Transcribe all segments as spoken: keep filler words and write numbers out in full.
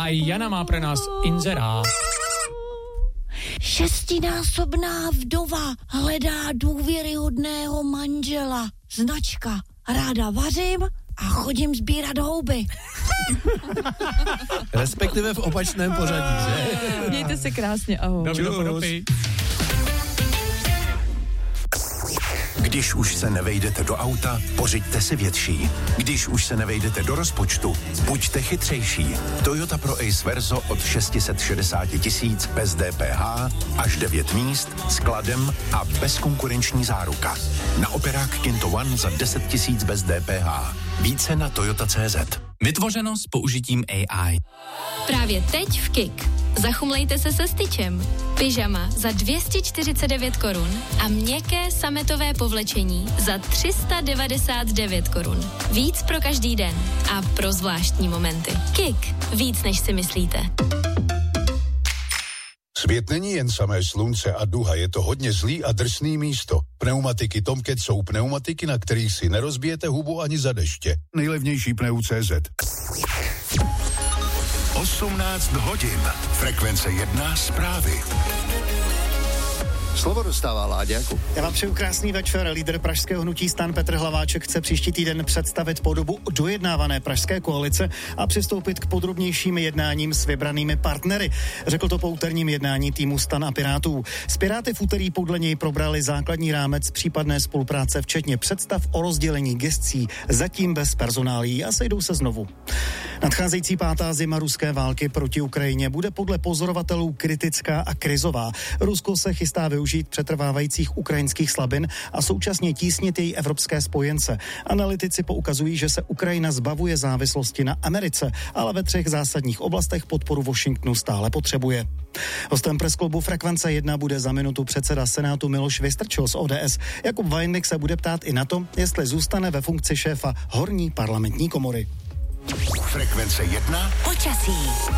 A Jana má pro nás inzerát. Šestinásobná vdova hledá důvěryhodného manžela. Značka. Ráda vařím a chodím sbírat houby. Respektive v opačném pořadí, že? Mějte se krásně, ahoj. Dobře, Když už se nevejdete do auta, pořiďte si větší. Když už se nevejdete do rozpočtu, buďte chytřejší. Toyota Pro Ace Verso od šest set šedesát tisíc bez D P H, až devět míst, skladem a bezkonkurenční záruka. Na operák Kinto One za deset tisíc bez D P H. Více na toyota tečka cé zet. Vytvořeno s použitím A I. Právě teď v Kik. Zachumlejte se se styčem. Pyžama za dvě stě čtyřicet devět korun a měkké sametové povlečení za tři sta devadesát devět korun. Víc pro každý den a pro zvláštní momenty. Kik. Víc než si myslíte. Svět není jen samé slunce a duha, je to hodně zlý a drsný místo. Pneumatiky Tomcat jsou pneumatiky, na kterých si nerozbijete hubu ani za deště. Nejlevnější pneu tečka cé zet. osmnáct hodin. Frekvence jedna zprávy. Slovo dostává Láďa Jakub. Já vám přeju krásný večer. Lídr pražského hnutí STAN Petr Hlaváček chce příští týden představit podobu dojednávané pražské koalice a přistoupit k podrobnějším jednáním s vybranými partnery. Řekl to po úterním jednání týmu STAN a Pirátů. S Piráty v úterý podle něj probrali základní rámec případné spolupráce, včetně představ o rozdělení gescí, zatím bez personálií, a sejdou se znovu. Nadcházející pátá zima ruské války proti Ukrajině bude podle pozorovatelů kritická a krizová. Rusko se chystá využít přetrvávajících ukrajinských slabin a současně tísnit její evropské spojence. Analytici poukazují, že se Ukrajina zbavuje závislosti na Americe, ale ve třech zásadních oblastech podporu Washingtonu stále potřebuje. Hostem presklubu Frekvence jedna bude za minutu předseda Senátu Miloš Vystrčil z O D S. Jakub Vajnik se bude ptát i na to, jestli zůstane ve funkci šéfa horní parlamentní komory. Frekvence jedna. Počasí.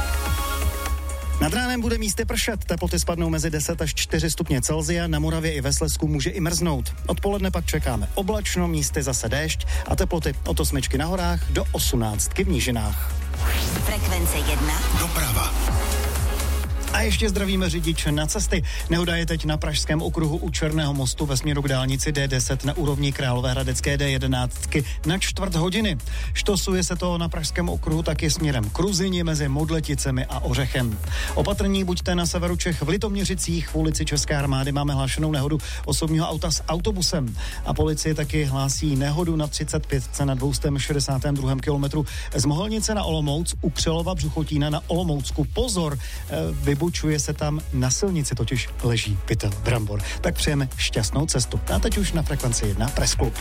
Nad ránem bude místy pršet, teploty spadnou mezi deset až čtyři stupně Celsia, na Moravě i ve Slezsku může i mrznout. Odpoledne pak čekáme oblačno, místy zase déšť a teploty od osmičky na horách do osmnáctky v nížinách. Frekvence jedna. Doprava. A ještě zdravíme řidiče na cesty. Nehoda je teď na pražském okruhu u Černého mostu ve směru k dálnici D deset na úrovni Královéhradecké D jedenáct na čtvrt hodiny. Štosuje se to na pražském okruhu taky směrem k Ruzyni mezi Modleticemi a Ořechem. Opatrní buďte na severu Čech v Litoměřicích. V ulici České armády máme hlášenou nehodu osobního auta s autobusem. A policie taky hlásí nehodu na třicet pět na dvě stě šedesát dva kilometru z Moholnice na Olomouc u Křelova Břuchotína na Olomoucku. Pozor, vy Vybučuje se tam, na silnici totiž leží pytel brambor. Tak přejeme šťastnou cestu. A teď už na Frekvenci jedna Pressklub.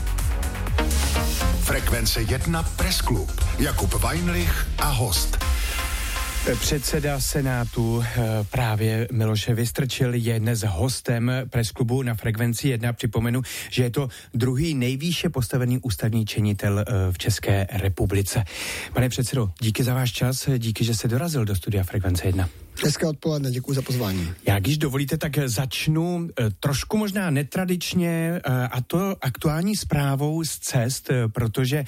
Frekvence jedna Pressklub. Jakub Weinrich a host. Předseda Senátu právě Miloš Vystrčil je dnes hostem Pressklubu na Frekvenci jedna. Připomenu, že je to druhý nejvýše postavený ústavní činitel v České republice. Pane předsedo, díky za váš čas, díky, že jste dorazil do studia Frekvence jedna. Hezké odpoledne, děkuji za pozvání. Já, když dovolíte, tak začnu trošku možná netradičně, a to aktuální zprávou z cest, protože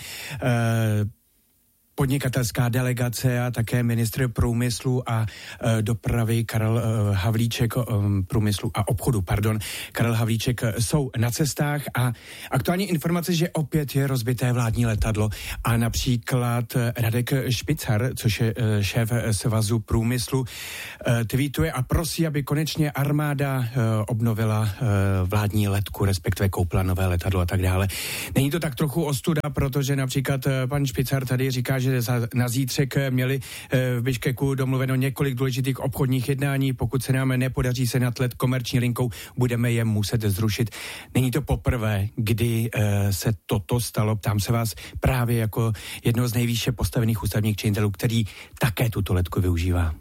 podnikatelská delegace a také ministr průmyslu a e, dopravy Karel e, Havlíček, e, průmyslu a obchodu, pardon, Karel Havlíček e, jsou na cestách a aktuální informace, že opět je rozbité vládní letadlo a například e, Radek Špicar, což je e, šéf Svazu průmyslu, e, tweetuje a prosí, aby konečně armáda e, obnovila e, vládní letku, respektive koupila nové letadlo a tak dále. Není to tak trochu ostuda, protože například e, pan Špicar tady říká, že za, na zítřek měli e, v Biškeku domluveno několik důležitých obchodních jednání. Pokud se nám nepodaří se nad let komerční linkou, budeme je muset zrušit. Není to poprvé, kdy e, se toto stalo. Ptám se vás právě jako jednoho z nejvýše postavených ústavních činitelů, který také tuto letku využívá.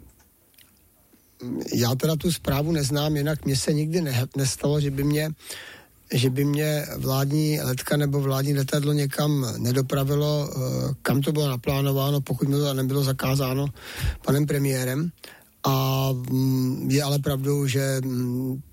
Já teda tu zprávu neznám, jinak mně se nikdy ne, nestalo, že by mě že by mě vládní letka nebo vládní letadlo někam nedopravilo, kam to bylo naplánováno, pokud mi to nebylo zakázáno panem premiérem. A je ale pravdou, že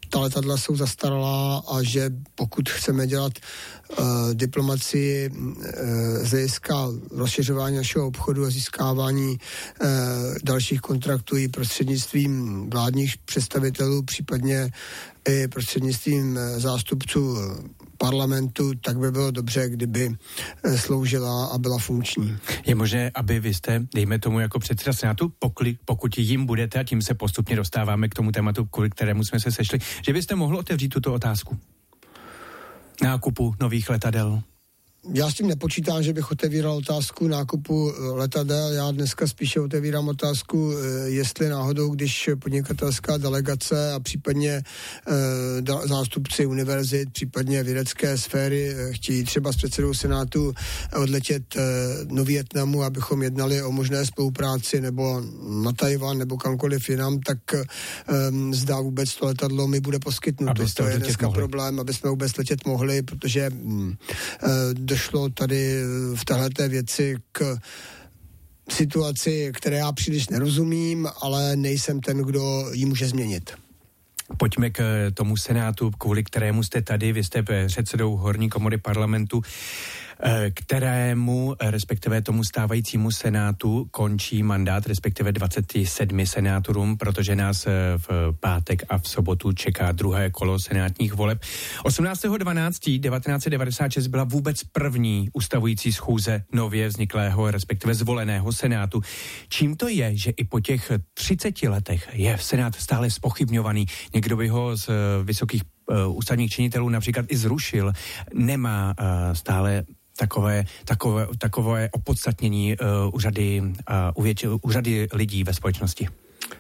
ta letadla jsou zastaralá a že pokud chceme dělat uh, diplomacii uh, z hlediska rozšiřování našeho obchodu a získávání uh, dalších kontraktů i prostřednictvím vládních představitelů, případně i prostřednictvím zástupců parlamentu, tak by bylo dobře, kdyby sloužila a byla funkční. Je možné, aby vy jste, dejme tomu jako předseda Senátu, pokli, pokud jim budete, a tím se postupně dostáváme k tomu tématu, kvůli kterému jsme se sešli, že byste mohl otevřít tuto otázku nákupu nových letadel? Já s tím nepočítám, že bych otevíral otázku nákupu letadel. Já dneska spíše otevírám otázku, jestli náhodou, když podnikatelská delegace a případně e, zástupci univerzit, případně vědecké sféry chtějí třeba s předsedou Senátu odletět e, do Vietnamu, abychom jednali o možné spolupráci nebo na Tajvan nebo kamkoliv jinam, tak e, zdá vůbec to letadlo mi bude poskytnuto. To je dneska mohli. Problém, aby jsme vůbec letět mohli, protože e, došlo tady v téhleté věci k situaci, které já příliš nerozumím, ale nejsem ten, kdo ji může změnit. Pojďme k tomu Senátu, kvůli kterému jste tady. Vy jste předsedou horní komory parlamentu, kterému, respektive tomu stávajícímu Senátu, končí mandát, respektive dvacet sedm senátorům, protože nás v pátek a v sobotu čeká druhé kolo senátních voleb. osmnáctého dvanáctého devatenáct set devadesát šest byla vůbec první ustavující schůze nově vzniklého, respektive zvoleného Senátu. Čím to je, že i po těch třiceti letech je Senát stále zpochybňovaný? Někdo by ho z vysokých uh, ústavních činitelů například i zrušil. Nemá uh, stále takové, takové, takové opodstatnění uh, u, řady, uh, u, větši, u řady lidí ve společnosti.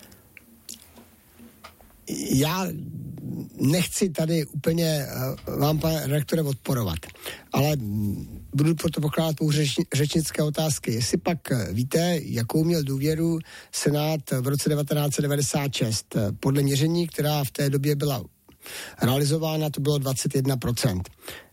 Já nechci tady úplně uh, vám, pane redaktore, odporovat, ale budu proto pokládat pouze řečnické otázky. Jestli pak víte, jakou měl důvěru Senát v roce devatenáct set devadesát šest. Podle měření, která v té době byla realizována, to bylo dvacet jedna procent.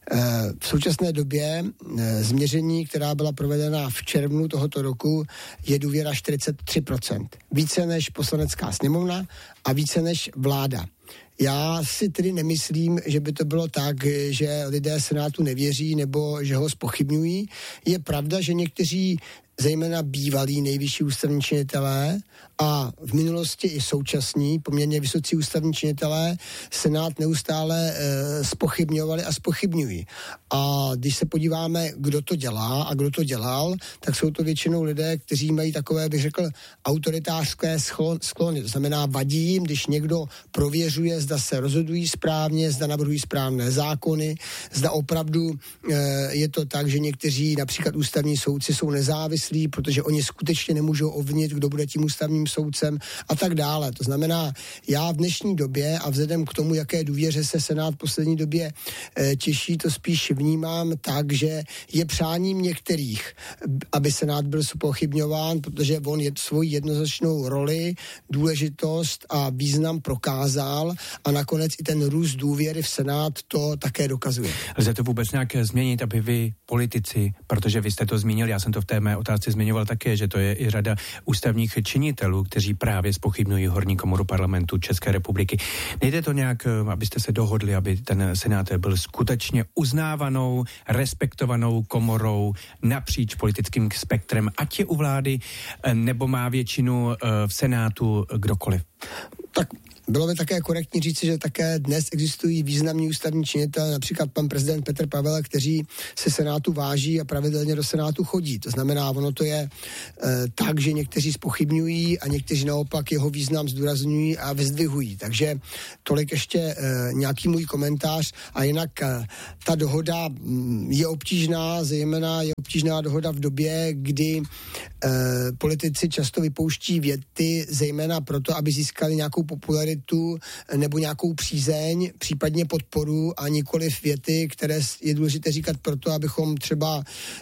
V současné době změření, která byla provedena v červnu tohoto roku, je důvěra čtyřicet tři procent. Více než Poslanecká sněmovna a více než vláda. Já si tedy nemyslím, že by to bylo tak, že lidé Senátu nevěří nebo že ho zpochybňují. Je pravda, že někteří, zejména bývalí nejvyšší ústavní činitelé a v minulosti i současní poměrně vysocí ústavní činitelé Senát neustále e, zpochybňovali a zpochybňují. A když se podíváme, kdo to dělá a kdo to dělal, tak jsou to většinou lidé, kteří mají takové, bych řekl, autoritářské sklony. To znamená, vadí jim, když někdo prověřuje, zda se rozhodují správně, zda navrhují správné zákony, zda opravdu e, je to tak, že někteří například ústavní soudci jsou nezávislí, protože oni skutečně nemůžou ovlivnit, kdo bude tím ústavním soudcem a tak dále. To znamená, já v dnešní době a vzhledem k tomu, jaké důvěře se Senát v poslední době e, těší, to spíš vnímám tak, že je přáním některých, aby Senát byl zpochybňován, protože on je svoji jednoznačnou roli, důležitost a význam prokázal a nakonec i ten růst důvěry v Senát to také dokazuje. Lze to vůbec nějak změnit, aby vy, politici, protože vy jste to zmínil, já jsem to v té mé otázce zmiňoval také, že to je i řada ústavních činitelů, kteří právě zpochybňují horní komoru parlamentu České republiky. Nejde to nějak, abyste se dohodli, aby ten Senát byl skutečně uznávanou, respektovanou komorou napříč politickým spektrem, ať je u vlády, nebo má většinu v Senátu kdokoliv? Tak bylo by také korektní říci, že také dnes existují významní ústavní činitelé, například pan prezident Petr Pavel, kteří se Senátu váží a pravidelně do Senátu chodí. To znamená, ono to je e, tak, že někteří zpochybňují a někteří naopak jeho význam zdůrazňují a vyzdvihují. Takže tolik ještě e, nějaký můj komentář. A jinak e, ta dohoda m, je obtížná, zejména je obtížná dohoda v době, kdy e, politici často vypouští věty, zejména proto, aby získali nějakou popularitu nebo nějakou přízeň, případně podporu a nikoliv věty, které je důležité říkat proto, abychom třeba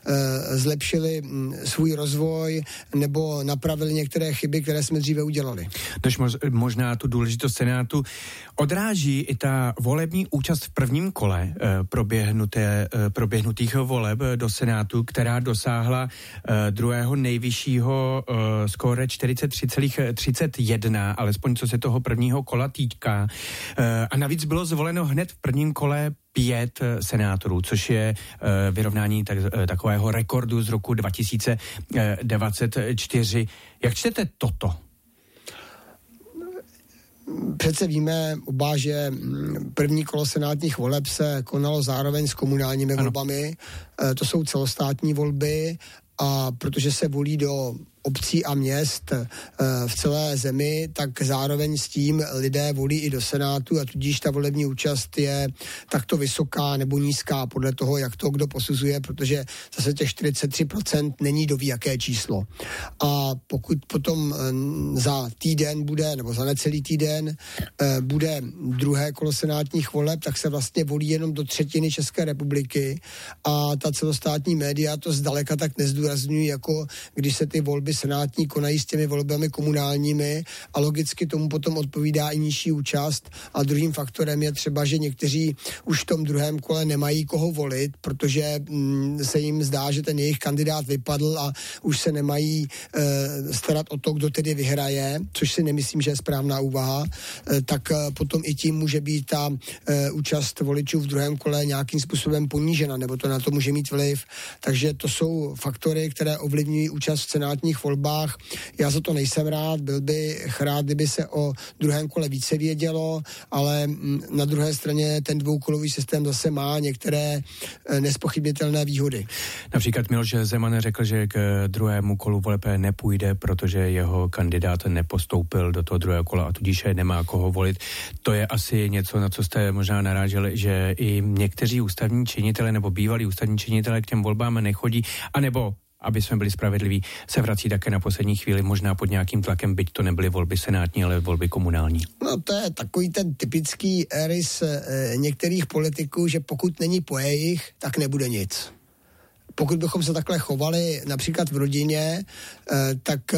e, zlepšili m, svůj rozvoj nebo napravili některé chyby, které jsme dříve udělali. Tož možná tu důležitost Senátu odráží i ta volební účast v prvním kole e, proběhnuté, e, proběhnutých voleb do Senátu, která dosáhla e, druhého nejvyššího e, skóre čtyřicet tři celá třicet jedna, alespoň co se toho prvního druhého kola týká. A navíc bylo zvoleno hned v prvním kole pět senátorů, což je vyrovnání tak, takového rekordu z roku dva tisíce dvacet čtyři. Jak čtete toto? Přece víme oba, že první kolo senátních voleb se konalo zároveň s komunálními ano. volbami. To jsou celostátní volby a protože se volí do obcí a měst v celé zemi, tak zároveň s tím lidé volí i do Senátu a tudíž ta volební účast je takto vysoká nebo nízká podle toho, jak to kdo posuzuje, protože zase těch čtyřicet tři procent není doví jaké číslo. A pokud potom za týden bude, nebo za necelý týden bude druhé kolo senátních voleb, tak se vlastně volí jenom do třetiny České republiky a ta celostátní média to zdaleka tak nezdůrazňují, jako když se ty volby senátní konají s těmi volbami komunálními a logicky tomu potom odpovídá i nižší účast. A druhým faktorem je třeba, že někteří už v tom druhém kole nemají koho volit, protože mm, se jim zdá, že ten jejich kandidát vypadl a už se nemají e, starat o to, kdo tedy vyhraje, což si nemyslím, že je správná úvaha, e, tak e, potom i tím může být ta e, účast voličů v druhém kole nějakým způsobem ponížena, nebo to na to může mít vliv. Takže to jsou faktory, které ovlivňují účast v senátních volbách. Já za to nejsem rád, byl bych rád, kdyby se o druhém kole více vědělo, ale na druhé straně ten dvoukolový systém zase má některé nespochybnitelné výhody. Například Miloš Zeman řekl, že k druhému kolu voleb nepůjde, protože jeho kandidát nepostoupil do toho druhého kola a tudíž nemá koho volit. To je asi něco, na co jste možná naráželi, že i někteří ústavní činitelé nebo bývalí ústavní činitelé k těm volbám nechodí, anebo aby jsme byli spravedliví, se vrací také na poslední chvíli, možná pod nějakým tlakem, byť to nebyly volby senátní, ale volby komunální. No to je takový ten typický rys e, některých politiků, že pokud není po jejich, tak nebude nic. Pokud bychom se takhle chovali například v rodině, e, tak e,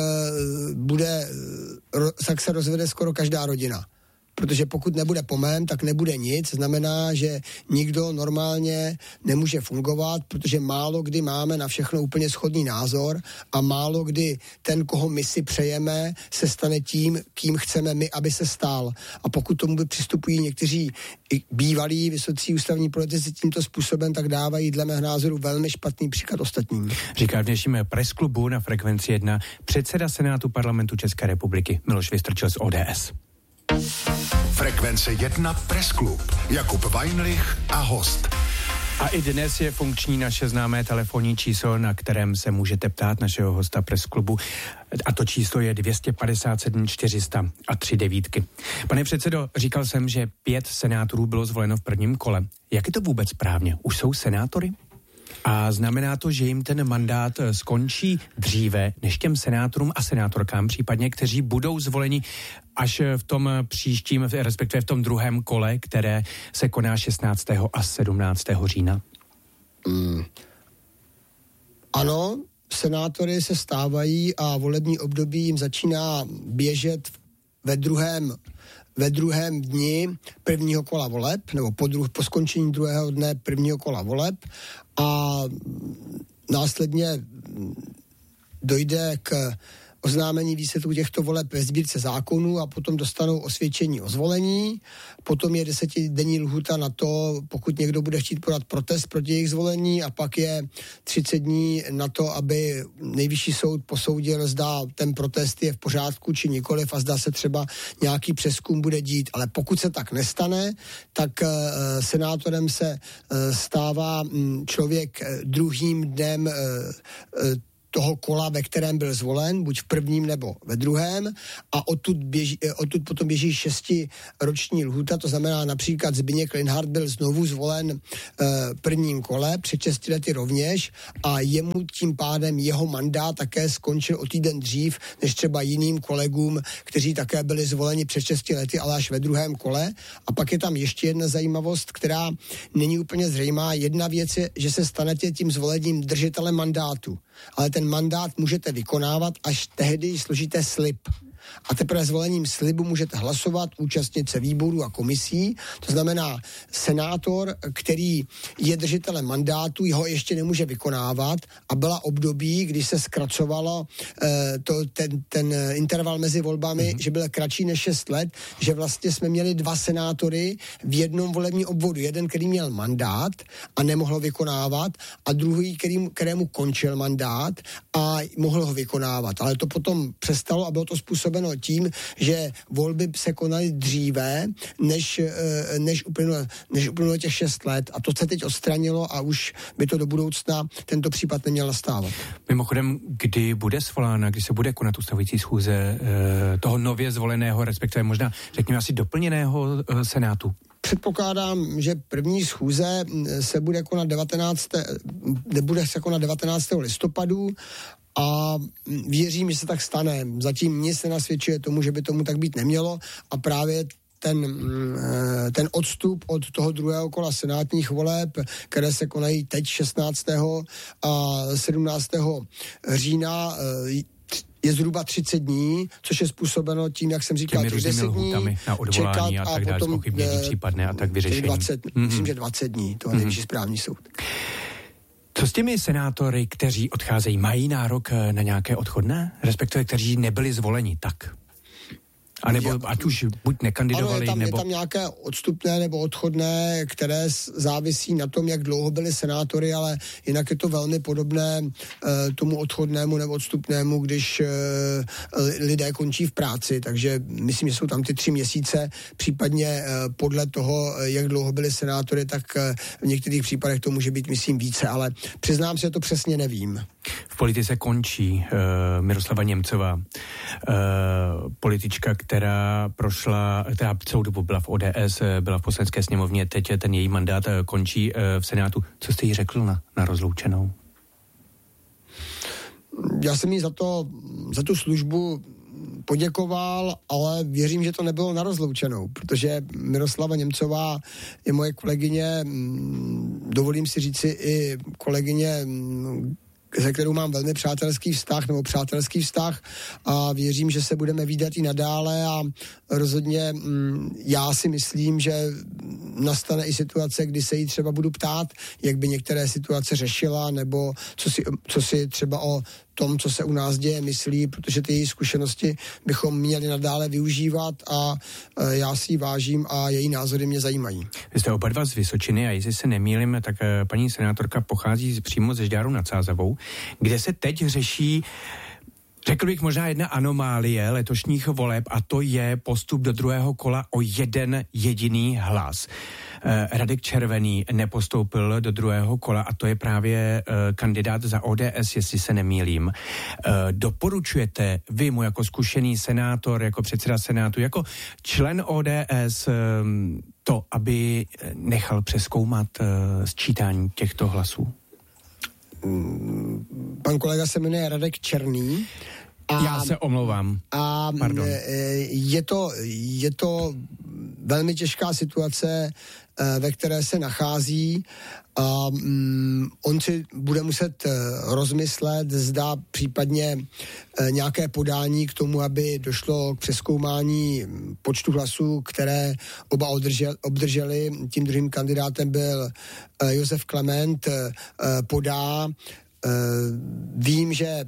bude, ro, tak se rozvede skoro každá rodina. Protože pokud nebude po mém, tak nebude nic. Znamená, že nikdo normálně nemůže fungovat, protože málo kdy máme na všechno úplně shodný názor a málo kdy ten, koho my si přejeme, se stane tím, kým chceme my, aby se stal. A pokud tomu by přistupují někteří bývalí vysocí ústavní politici tímto způsobem, tak dávají dle mého názoru velmi špatný příklad ostatním. Říká v dnešním presklubu na Frekvenci jedna předseda Senátu Parlamentu České republiky Miloš Vystrčil z O D S. Frekvence jedna Pressklub. Jakub Weinrich a host. A i dnes je funkční naše známé telefonní číslo, na kterém se můžete ptát našeho hosta Pressklubu. A to číslo je dvě stě padesát sedm čtyři sta a tři devítky. Pane předsedo, říkal jsem, že pět senátorů bylo zvoleno v prvním kole. Jak je to vůbec správně? Už jsou senátory? A znamená to, že jim ten mandát skončí dříve než těm senátorům a senátorkám, případně kteří budou zvoleni až v tom příštím, respektive v tom druhém kole, které se koná šestnáctého a sedmnáctého října? Mm. Ano, senátory se stávají a volební období jim začíná běžet ve druhém ve druhém dni prvního kola voleb, nebo po, druh, po skončení druhého dne prvního kola voleb a následně dojde k oznámení výsledků těchto voleb ve sbírce zákonů a potom dostanou osvědčení o zvolení. Potom je desetidenní lhůta na to, pokud někdo bude chtít podat protest proti jejich zvolení a pak je třicet dní na to, aby nejvyšší soud posoudil, zda ten protest je v pořádku či nikoliv a zda se třeba nějaký přezkum bude dít. Ale pokud se tak nestane, tak uh, senátorem se uh, stává um, člověk druhým dnem uh, uh, toho kola, ve kterém byl zvolen, buď v prvním nebo ve druhém a odtud, běží, odtud potom běží šestiroční lhůta, to znamená například Zbyněk Linhart byl znovu zvolen v e, prvním kole, před šesti lety rovněž a jemu tím pádem jeho mandát také skončil o týden dřív, než třeba jiným kolegům, kteří také byli zvoleni před šesti lety, ale až ve druhém kole. A pak je tam ještě jedna zajímavost, která není úplně zřejmá. Jedna věc je, že se stanete tím zvolením držitelem mandátu, ale ten mandát můžete vykonávat až tehdy, složíte slib. a teprve zvolením slibu můžete hlasovat, účastnit se výborů a komisí. To znamená, senátor, který je držitelem mandátu, ho ještě nemůže vykonávat a byla období, kdy se zkracovalo eh, to, ten, ten interval mezi volbami, mm-hmm. že byl kratší než šest let, že vlastně jsme měli dva senátory v jednom volebním obvodu. Jeden, který měl mandát a nemohl vykonávat, a druhý, který, kterému končil mandát a mohl ho vykonávat. Ale to potom přestalo a bylo to způsobeno tím, že volby se konaly dříve, než, než, uplynulo, než uplynulo těch šest let. A to se teď odstranilo a už by to do budoucna tento případ neměl nastávat. Mimochodem, kdy bude svolána, kdy se bude konat ustavující schůze e, toho nově zvoleného, respektive možná, řekněme, asi doplněného e, senátu? Předpokládám, že první schůze se bude konat devatenáctého nebude se konat devatenáctého listopadu a věřím, že se tak stane. Zatím nic nenasvědčuje tomu, že by tomu tak být nemělo a právě ten, ten odstup od toho druhého kola senátních voleb, které se konají teď šestnáctého a sedmnáctého října, je zhruba třicet dní, což je způsobeno tím, jak jsem říkal, deset dní na odvolání čekat a tak dále, zpochybnění případné a tak vyřešení. dvacet, mm-hmm. Myslím, že dvacet dní, to je mm-hmm. nejvyšší správní soud. Co s těmi senátory, kteří odcházejí, mají nárok na nějaké odchodné? Respektive, kteří nebyli zvoleni tak? A nebo ať už buď nekandidovali, ano, je tam, nebo... je tam nějaké odstupné nebo odchodné, které závisí na tom, jak dlouho byli senátory, ale jinak je to velmi podobné uh, tomu odchodnému nebo odstupnému, když uh, lidé končí v práci, takže myslím, že jsou tam ty tři měsíce, případně uh, podle toho, jak dlouho byli senátory, tak uh, v některých případech to může být, myslím, více, ale přiznám se, to přesně nevím. V politice končí uh, Miroslava Němcová, uh, politička, která prošla, která celou dobu byla v O D S, byla v poslanecké sněmovně, teď ten její mandát končí v Senátu. Co jste jí řekl na, na rozloučenou? Já jsem jí za to, za tu službu poděkoval, ale věřím, že to nebylo na rozloučenou, protože Miroslava Němcová je moje kolegyně, dovolím si říci i kolegyně, se kterou mám velmi přátelský vztah nebo přátelský vztah a věřím, že se budeme vídat i nadále a rozhodně mm, já si myslím, že nastane i situace, kdy se jí třeba budu ptát, jak by některé situace řešila nebo co si, co si třeba o tom, co se u nás děje, myslí, protože ty její zkušenosti bychom měli nadále využívat a e, já si ji vážím a její názory mě zajímají. Vy jste oba dva z Vysočiny a jestli se nemýlím, tak e, paní senátorka pochází přímo ze Žďáru nad Sázavou, kde se teď řeší, řekl bych, možná jedna anomálie letošních voleb a to je postup do druhého kola o jeden jediný hlas. Radek Červený nepostoupil do druhého kola a to je právě kandidát za O D S, jestli se nemýlím. Doporučujete vy mu jako zkušený senátor, jako předseda senátu, jako člen O D S to, aby nechal přezkoumat sčítání těchto hlasů? Pan kolega se jmenuje Radek Černý. A, Já se omlouvám. A Pardon. Je to, je to velmi těžká situace, ve které se nachází. A um, on si bude muset rozmyslet, zda případně nějaké podání k tomu, aby došlo k přezkoumání počtu hlasů, které oba obdržel, obdrželi. Tím druhým kandidátem byl Josef Klement, podá. Vím, že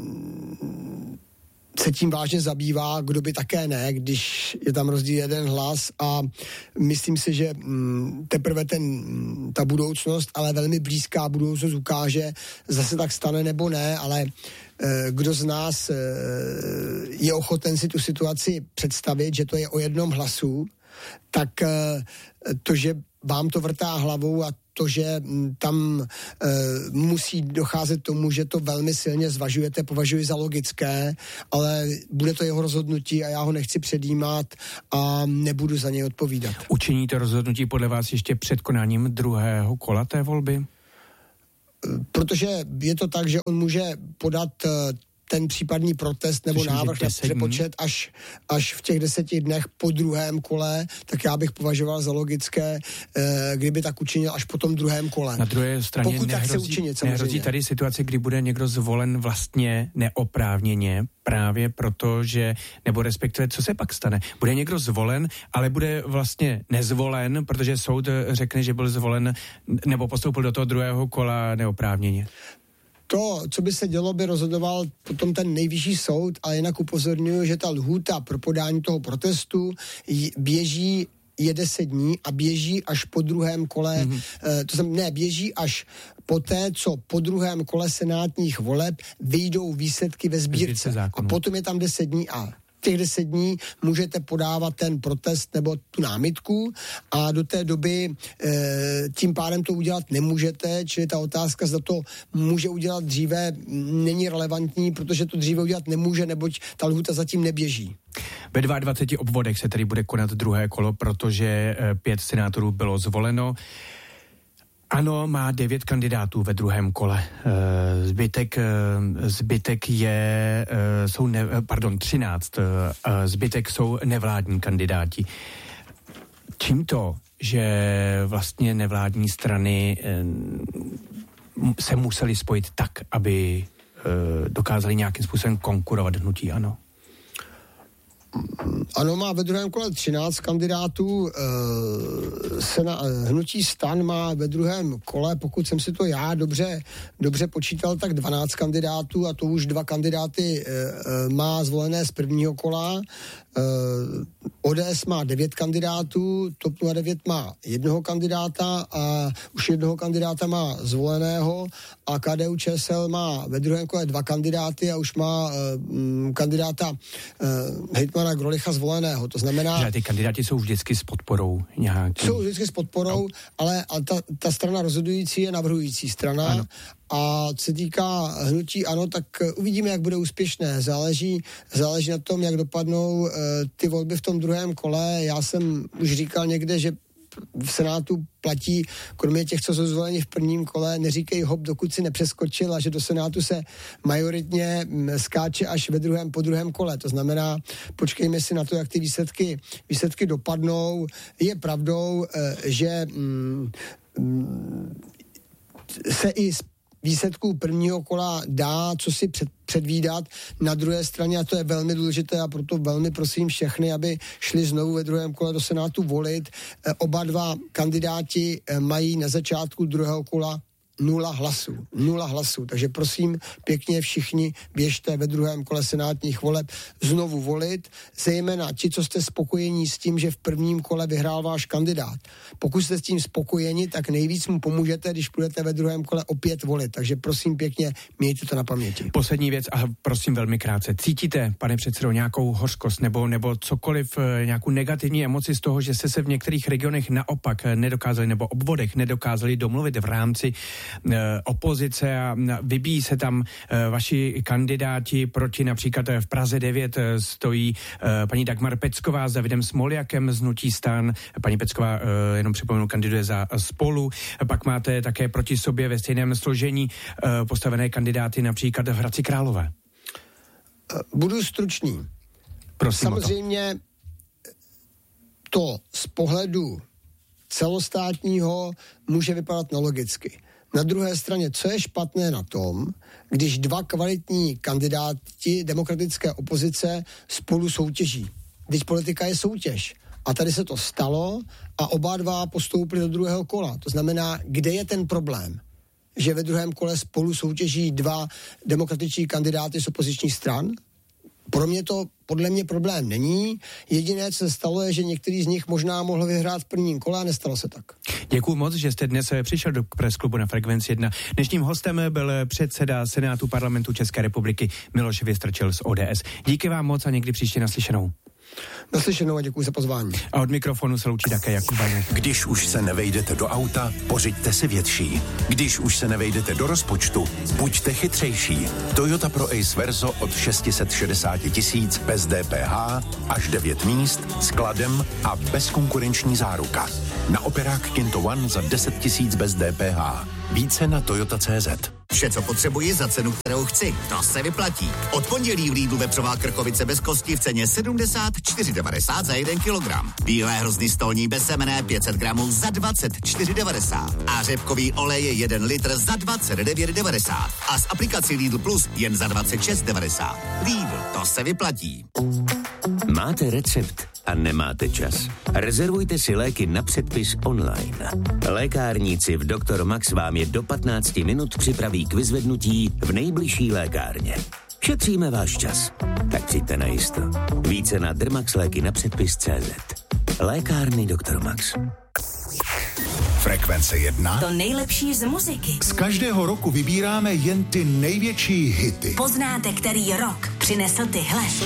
se tím vážně zabývá, kdo by také ne, když je tam rozdíl jeden hlas a myslím si, že teprve ten, ta budoucnost, ale velmi blízká budoucnost ukáže, zase tak stane nebo ne, ale kdo z nás je ochoten si tu situaci představit, že to je o jednom hlasu, tak to, že vám to vrtá hlavou a to, že tam e, musí docházet tomu, že to velmi silně zvažujete, považuji za logické, ale bude to jeho rozhodnutí a já ho nechci předjímat a nebudu za něj odpovídat. Učiní to rozhodnutí podle vás ještě před konáním druhého kola té volby? Protože je to tak, že on může podat ten případný protest nebo Slyším, návrh na přepočet až, až v těch deseti dnech po druhém kole, tak já bych považoval za logické, eh, kdyby tak učinil až po tom druhém kole. Na druhé straně Pokud nehrozí, tak se učinit, samozřejmě. nehrozí tady situace, kdy bude někdo zvolen vlastně neoprávněně, právě proto, že, nebo respektive, co se pak stane? Bude někdo zvolen, ale bude vlastně nezvolen, protože soud řekne, že byl zvolen nebo postoupil do toho druhého kola neoprávněně. To, co by se dělo, by rozhodoval potom ten nejvyšší soud, a jinak upozorňuji, že ta lhůta pro podání toho protestu běží je deset dní a běží až po druhém kole, mm-hmm. eh, to znamená, ne, běží až poté, co po druhém kole senátních voleb vyjdou výsledky ve sbírce. A potom je tam deset dní a těch deset dní můžete podávat ten protest nebo tu námitku a do té doby e, tím pádem to udělat nemůžete, čili ta otázka, zda to může udělat dříve, není relevantní, protože to dříve udělat nemůže, neboť ta lhůta zatím neběží. Ve dvaceti dvou obvodech se tedy bude konat druhé kolo, protože pět senátorů bylo zvoleno. ANO má devět kandidátů ve druhém kole. Zbytek, zbytek je, jsou ne, pardon, třináct. Zbytek jsou nevládní kandidáti. Čím to, že vlastně nevládní strany se museli spojit tak, aby dokázali nějakým způsobem konkurovat hnutí ANO? ANO má ve druhém kole třináct kandidátů, e, sena, hnutí STAN má ve druhém kole, pokud jsem si to já dobře, dobře počítal, tak dvanáct kandidátů a to už dva kandidáty e, e, má zvolené z prvního kola. E, O D S má devět kandidátů, T O P nula devět má jednoho kandidáta a už jednoho kandidáta má zvoleného a K D U Č S L má ve druhém kole dva kandidáty a už má e, kandidáta e, hejtmana Grolicha zvoleného. To znamená... Že ty kandidáti jsou vždycky s podporou nějaký... Jsou vždycky s podporou, no. ale, ale ta, ta strana rozhodující je navrhující strana. Ano. A co se týká hnutí ANO, tak uvidíme, jak bude úspěšné. Záleží, záleží na tom, jak dopadnou uh, ty volby v tom druhém kole. Já jsem už říkal někde, že v Senátu platí, kromě těch, co jsou zvoleni v prvním kole, neříkej hop, dokud si nepřeskočil, a že do Senátu se majoritně skáče až ve druhém, po druhém kole. To znamená, počkejme si na to, jak ty výsledky, výsledky dopadnou. Je pravdou, že mm, se i z výsledků prvního kola dá, co si před, předvídat. Na druhé straně, a to je velmi důležité, a proto velmi prosím všechny, aby šli znovu ve druhém kole do Senátu volit. Oba dva kandidáti mají na začátku druhého kola nula hlasů. Nula hlasů. Takže prosím pěkně všichni běžte ve druhém kole senátních voleb znovu volit, zejména ti, co jste spokojení s tím, že v prvním kole vyhrál váš kandidát. Pokud jste s tím spokojeni, tak nejvíc mu pomůžete, když budete ve druhém kole opět volit. Takže prosím pěkně, mějte to na paměti. Poslední věc a prosím velmi krátce. Cítíte, pane předsedo, nějakou hořkost nebo, nebo cokoliv, nějakou negativní emoci z toho, že jste se v některých regionech naopak nedokázali nebo obvodech nedokázali domluvit v rámci opozice a vybíjí se tam vaši kandidáti proti, například v Praze devět stojí paní Dagmar Pecková s Davidem Smoljakem z hnutí STAN. Paní Pecková, jenom připomenu, kandiduje za Spolu. Pak máte také proti sobě ve stejném složení postavené kandidáty například v Hradci Králové. Budu stručný. Prosím. Samozřejmě to z pohledu celostátního může vypadat nelogicky. Na druhé straně, co je špatné na tom, když dva kvalitní kandidáti demokratické opozice spolu soutěží. Když politika je soutěž. A tady se to stalo a oba dva postoupili do druhého kola. To znamená, kde je ten problém? Že ve druhém kole spolu soutěží dva demokratičtí kandidáty z opozičních stran? Pro mě to, podle mě problém není. Jediné, co se stalo, je, že některý z nich možná mohl vyhrát v prvním kole a nestalo se tak. Děkuji moc, že jste dnes přišel do Press Klubu na Frekvenci jedna. Dnešním hostem byl předseda Senátu Parlamentu České republiky Miloš Vystrčil z O D S. Díky vám moc a někdy příště naslyšenou. Naslyšenou a děkuji za pozvání. A od mikrofonu se loučí také Jakub Vaněk. Když už se nevejdete do auta, pořiďte si větší. Když už se nevejdete do rozpočtu, buďte chytřejší. Toyota Pro Ace Verso od šest set šedesát tisíc bez D P H, až devět míst, skladem a bezkonkurenční záruka. Na operák Kinto One za deset tisíc bez D P H. Více na Toyota tečka cé zet. Vše, co potřebuji za cenu, kterou chci. To se vyplatí. Od pondělí v Lidlu vepřová krkovice bez kosti v ceně sedmdesát čtyři devadesát za jeden kilogram. Bílé hrozny stolní bez semene pět set gramů za dvacet čtyři devadesát. A řepkový olej je jeden litr za dvacet devět devadesát. A s aplikací Lidl Plus jen za dvacet šest devadesát. Lidl, to se vyplatí. Máte recept a nemáte čas. Rezervujte si léky na předpis online. Lékárníci v doktor Max vám je do patnácti minut připraví k vyzvednutí v nejbližší lékárně. Šetříme váš čas. Tak přijďte na jisto. Více na dermaxléky na předpis tečka cé zet. Lékárny doktor Max. Frekvence jedna. To nejlepší z muziky. Z každého roku vybíráme jen ty největší hity. Poznáte, který rok přinesl tyhle.